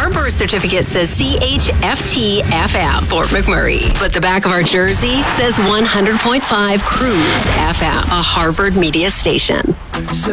Our birth certificate says CHFT FM, Fort McMurray. But the back of our jersey says 100.5 Cruise FM, a Harvard media station.